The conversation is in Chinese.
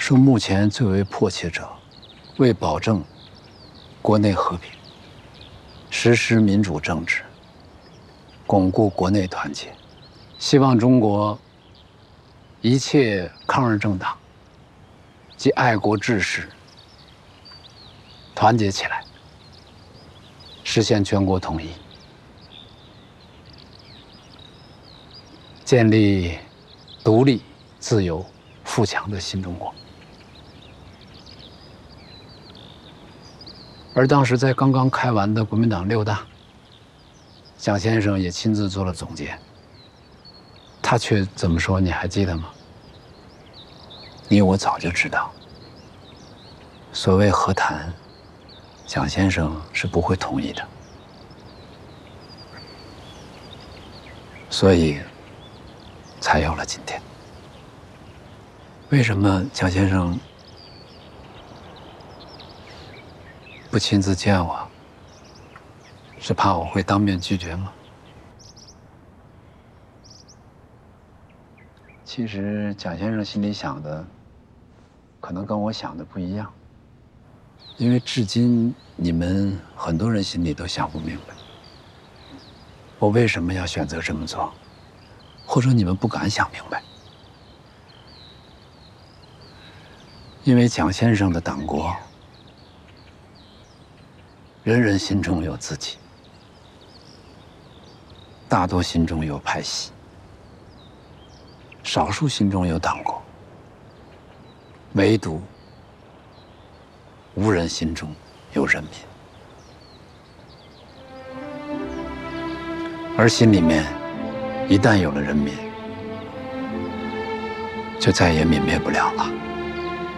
是目前最为迫切者，为保证国内和平，实施民主政治，巩固国内团结，希望中国一切抗日政党及爱国志士团结起来，实现全国统一，建立独立、自由、富强的新中国。而当时在刚刚开完的国民党6大，蒋先生也亲自做了总结，他却怎么说？你还记得吗？你我早就知道，所谓和谈，蒋先生是不会同意的，所以才有了今天。为什么蒋先生不亲自见我？是怕我会当面拒绝吗？其实蒋先生心里想的，可能跟我想的不一样。因为至今你们很多人心里都想不明白，我为什么要选择这么做，或者你们不敢想明白。因为蒋先生的党国，人人心中有自己，大多心中有派系，少数心中有党国，唯独无人心中有人民。而心里面一旦有了人民，就再也泯灭不了了。